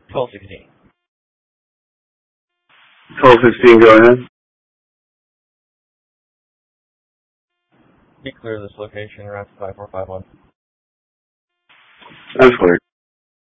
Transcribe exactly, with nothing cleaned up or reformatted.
twelve sixteen. twelve sixteen, go ahead. Be clear of this location, around five four five one. That's clear.